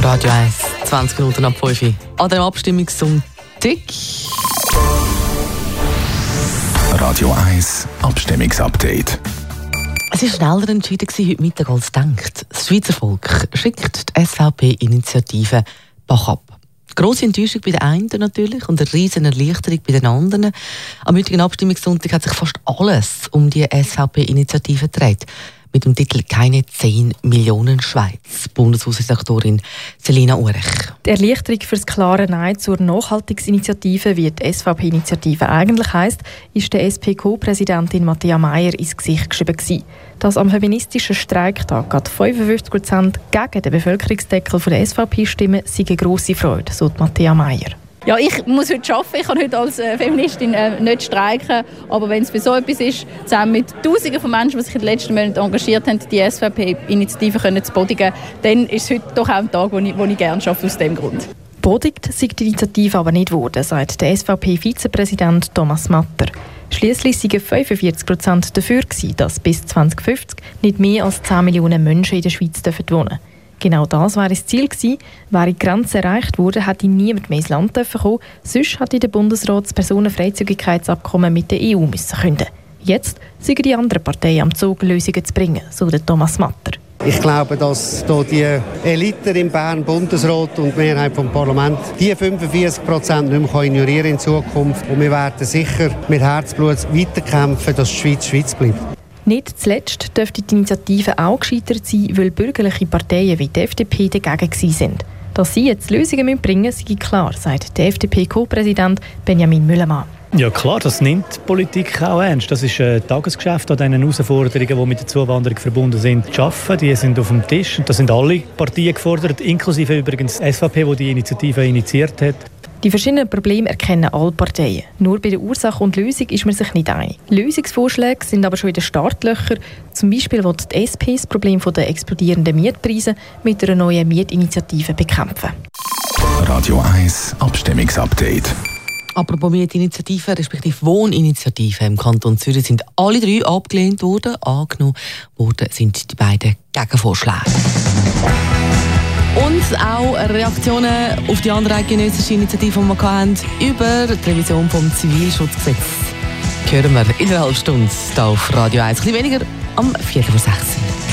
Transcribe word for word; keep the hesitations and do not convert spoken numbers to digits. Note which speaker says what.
Speaker 1: Radio eins, zwanzig Minuten ab fünf Uhr. An der Abstimmungssonntag.
Speaker 2: Radio eins Abstimmungsupdate.
Speaker 1: Es war schneller entschieden heute Mittag als gedacht. Das Schweizer Volk schickt die S V P-Initiative Bach ab. Grosse Enttäuschung bei den einen natürlich und eine riesen Erleichterung bei den anderen. Am heutigen Abstimmungssonntag hat sich fast alles um die S V P-Initiative gedreht. Mit dem Titel «Keine zehn Millionen Schweiz». Bundeshausredaktorin Selina Urech.
Speaker 3: Die Erleichterung für das klare Nein zur Nachhaltigkeitsinitiative, wie die S V P-Initiative eigentlich heisst, ist der S P Co-Präsidentin Matthäa Meier ins Gesicht geschrieben gewesen. Dass am feministischen Streiktag gerade fünfundfünfzig Prozent gegen den Bevölkerungsdeckel der S V P stimmen, sei eine grosse Freude, so Matthäa Meier.
Speaker 4: Ja, ich muss heute arbeiten, ich kann heute als äh, Feministin äh, nicht streiken, aber wenn es für so etwas ist, zusammen mit Tausenden von Menschen, die sich in den letzten Monaten engagiert haben, die S V P-Initiative zu bodigen, dann ist es heute doch auch ein Tag, wo ich, wo ich gerne arbeite, aus diesem Grund.
Speaker 3: Bodigt sei die Initiative aber nicht geworden, sagt der S V P-Vizepräsident Thomas Matter. Schliesslich waren fünfundvierzig Prozent dafür gewesen, dass bis zwanzig fünfzig nicht mehr als zehn Millionen Menschen in der Schweiz wohnen dürfen. Genau das wäre das Ziel gewesen. Wäre die Grenze erreicht worden, hätte niemand mehr ins Land kommen. Sonst hätte der Bundesrat das Personenfreizügigkeitsabkommen mit der E U müssen künden. Jetzt sind die anderen Parteien am Zug, Lösungen zu bringen, so der Thomas Matter.
Speaker 5: Ich glaube, dass hier die Elite im Bern, Bundesrat und die Mehrheit des Parlaments die fünfundvierzig Prozent nicht mehr ignorieren in Zukunft. Und wir werden sicher mit Herzblut weiterkämpfen, dass die Schweiz Schweiz bleibt.
Speaker 3: Nicht zuletzt dürfte die Initiative auch gescheitert sein, weil bürgerliche Parteien wie die F D P dagegen waren. Dass sie jetzt Lösungen bringen müssen, sei klar, sagt der F D P-Co-Präsident Benjamin Müller-Mann.
Speaker 6: Ja klar, das nimmt die Politik auch ernst. Das ist ein Tagesgeschäft an diesen Herausforderungen, die mit der Zuwanderung verbunden sind, zu arbeiten. Die sind auf dem Tisch und da sind alle Partien gefordert, inklusive übrigens die S V P, die die Initiative initiiert hat.
Speaker 3: Die verschiedenen Probleme erkennen alle Parteien. Nur bei der Ursache und Lösung ist man sich nicht einig. Lösungsvorschläge sind aber schon in den Startlöchern. Zum Beispiel will die S P das Problem der explodierenden Mietpreise mit einer neuen Mietinitiative bekämpfen.
Speaker 2: Radio eins Abstimmungsupdate.
Speaker 1: Apropos Mietinitiativen, respektive Wohninitiativen im Kanton Zürich sind alle drei abgelehnt worden. Angenommen worden sind die beiden Gegenvorschläge. Und auch Reaktionen auf die andere eidgenössische Initiative, die wir hatten, über die Revision des Zivilschutzgesetzes. Hören wir in einer halben Stunde hier auf Radio eins. Ein bisschen weniger am Viertel vor sechs.